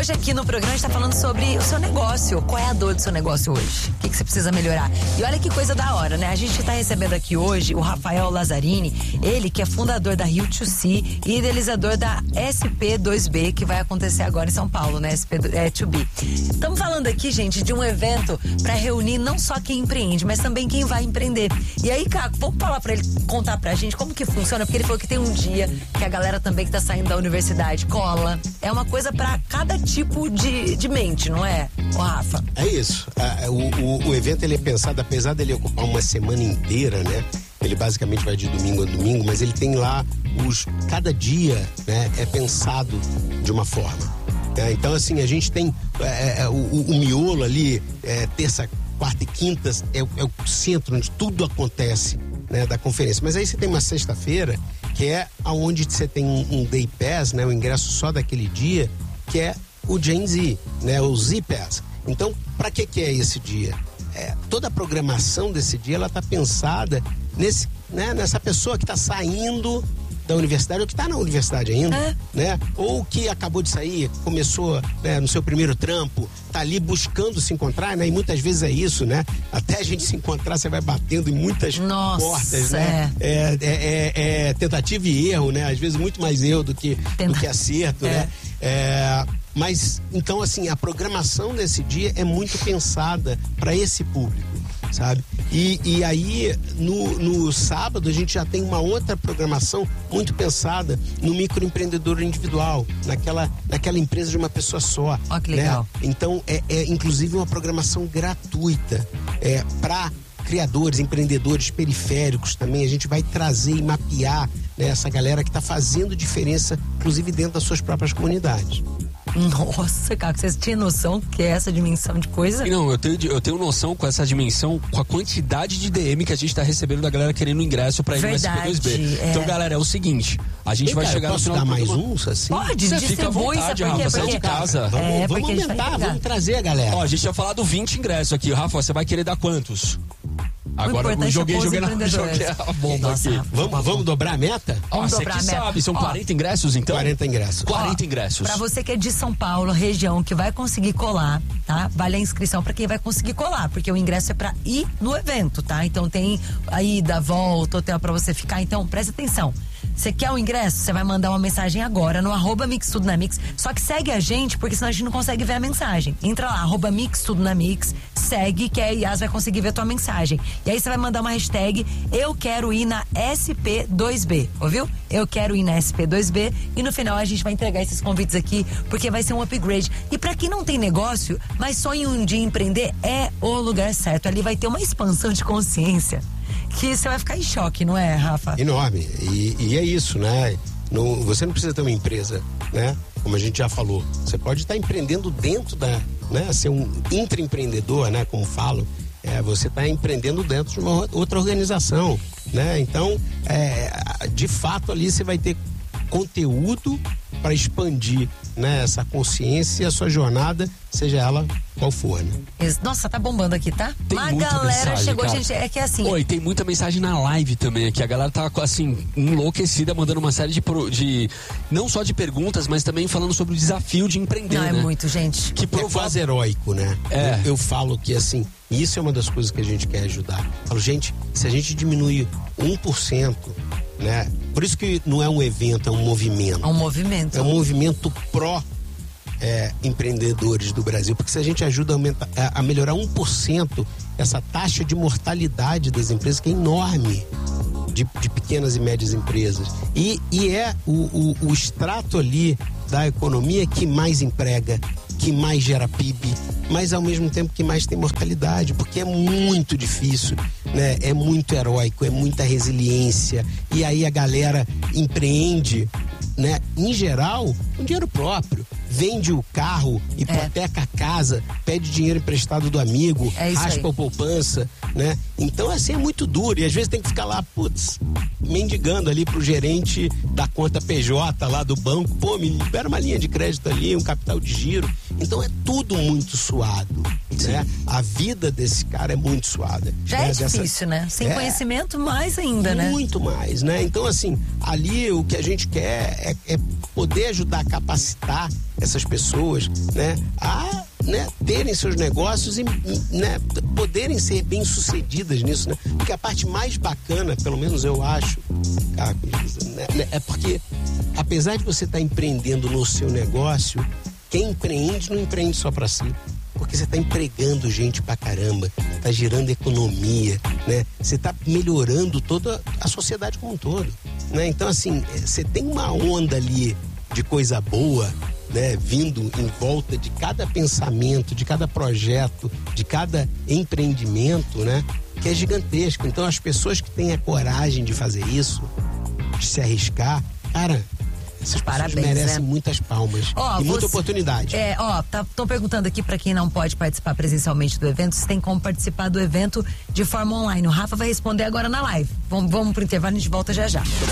Hoje aqui no programa a gente tá falando sobre o seu negócio. Qual é a dor do seu negócio hoje? O que você precisa melhorar? E olha que coisa da hora, né? A gente tá recebendo aqui hoje o Rafael Lazzarini, ele que é fundador da Rio2C e idealizador da SP2B, que vai acontecer agora em São Paulo, né? SP2B. Estamos falando aqui, gente, de um evento para reunir não só quem empreende, mas também quem vai empreender. E aí, Caco, vamos falar para ele, contar pra gente como que funciona, porque ele falou que tem um dia que a galera também que tá saindo da universidade cola. É uma coisa para cada tipo de mente, não é, Rafa? É isso. O evento ele é pensado, apesar dele ocupar uma semana inteira, né? Ele basicamente vai de domingo a domingo, mas ele tem lá cada dia, né? É pensado de uma forma. Então, assim, a gente tem o miolo ali, terça, quarta e quinta, é o centro onde tudo acontece, né? Da conferência. Mas aí você tem uma sexta-feira, que é aonde você tem um Day Pass, né? O ingresso só daquele dia, que é o Gen Z, né? O Z Pass. Então, para que é esse dia? Toda a programação desse dia, ela tá pensada nessa pessoa que está saindo da universidade, ou que está na universidade ainda, né? Ou que acabou de sair, começou, né, no seu primeiro trampo, tá ali buscando se encontrar, né? E muitas vezes é isso, né? Até a gente se encontrar, você vai batendo em muitas portas, né? Tentativa e erro, né? Às vezes muito mais erro do que acerto, né? Mas, então, assim, a programação desse dia é muito pensada para esse público, sabe? E aí, no sábado, a gente já tem uma outra programação muito pensada no microempreendedor individual, naquela empresa de uma pessoa só. Ó, que legal. Né? Então, inclusive uma programação gratuita para criadores, empreendedores periféricos também. A gente vai trazer e mapear, né, essa galera que está fazendo diferença, inclusive dentro das suas próprias comunidades. Nossa, cara, vocês tinham noção que é essa dimensão de coisa? Não, eu tenho noção com essa dimensão, com a quantidade de DM que a gente tá recebendo da galera querendo ingresso pra ir no SP2B. Então, galera, é o seguinte, a gente vai chegar no final dar mais uns, assim? Pode, você fica à vontade, Rafa, sai de casa. Vamos aumentar, vamos trazer a galera. Ó, a gente tinha falado 20 ingressos aqui. Rafa, você vai querer dar quantos? Agora eu joguei a bomba aqui. Vamos dobrar a meta? Você que sabe, são 40 ingressos então? 40 ingressos. 40 ingressos. Pra você que é de São Paulo, região, que vai conseguir colar, tá? Vale a inscrição pra quem vai conseguir colar, porque o ingresso é pra ir no evento, tá? Então tem a ida, volta, hotel pra você ficar, então presta atenção. Você quer o ingresso? Você vai mandar uma mensagem agora no @mixtudonamix. Só que segue a gente, porque senão a gente não consegue ver a mensagem. Entra lá, @mixtudonamix, segue, que a Yas vai conseguir ver a tua mensagem. E aí você vai mandar uma hashtag, eu quero ir na SP2B, ouviu? Eu quero ir na SP2B, e no final a gente vai entregar esses convites aqui, porque vai ser um upgrade. E pra quem não tem negócio, mas sonha um dia empreender, é o lugar certo. Ali vai ter uma expansão de consciência que você vai ficar em choque, não é, Rafa? Enorme. E é isso, né? Você não precisa ter uma empresa, né? Como a gente já falou. Você pode estar empreendendo dentro né? Ser um intraempreendedor, né? Como falo. Você está empreendendo dentro de uma outra organização, né? Então, de fato, ali você vai ter conteúdo para expandir, né, essa consciência e a sua jornada, seja ela qual for, né? Nossa, tá bombando aqui, tá? Tem uma muita galera mensagem, chegou, cara. gente, é que é assim. Oi, tem muita mensagem na live também aqui. A galera tá, assim, enlouquecida, mandando uma série de não só de perguntas, mas também falando sobre o desafio de empreender, Não, né? é muito, gente. Que quase heróico, né? Eu falo que, assim, isso é uma das coisas que a gente quer ajudar. Eu falo, gente, se a gente diminuir 1%, né? Por isso que não é um evento, é um movimento. É um movimento. É um movimento empreendedores do Brasil, porque se a gente ajuda a melhorar 1% essa taxa de mortalidade das empresas, que é enorme, de pequenas e médias empresas, e é o extrato ali da economia que mais emprega, que mais gera PIB, mas ao mesmo tempo que mais tem mortalidade, porque é muito difícil, né? É muito heróico, é muita resiliência, e aí a galera empreende, né? Em geral, com dinheiro próprio, vende o carro, hipoteca a casa, pede dinheiro emprestado do amigo, raspa a poupança, né? Então, assim, é muito duro, e às vezes tem que ficar lá, mendigando ali pro gerente da conta PJ lá do banco, me libera uma linha de crédito ali, um capital de giro. Então é tudo muito suado, né? A vida desse cara é muito suada. Já né? é difícil, né? Sem conhecimento, mais ainda, né? Muito mais, né? Então, assim, ali o que a gente quer é poder ajudar a capacitar essas pessoas, né? A terem seus negócios e né, poderem ser bem-sucedidas nisso, né? Porque a parte mais bacana, pelo menos eu acho, né, é porque apesar de você estar empreendendo no seu negócio, quem empreende não empreende só para si. Porque você está empregando gente pra caramba, está gerando economia, né? Você está melhorando toda a sociedade como um todo, né? Então, assim, você tem uma onda ali de coisa boa, né? Vindo em volta de cada pensamento, de cada projeto, de cada empreendimento, né? Que é gigantesco. Então, as pessoas que têm a coragem de fazer isso, de se arriscar, cara... Essas pessoas merecem muitas palmas e muita oportunidade. Estão perguntando aqui para quem não pode participar presencialmente do evento, se tem como participar do evento de forma online. O Rafa vai responder agora na live. Vamos pro intervalo, a gente volta já já.